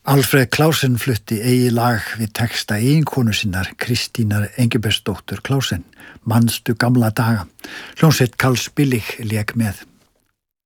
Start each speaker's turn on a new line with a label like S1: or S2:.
S1: Alfred Klausen flutti eigið lag við texta eiginkonu sinnar Kristínar Engibertsdóttur Klausen, Manstu gamla daga. Hljómsveit Karls Billig lék með.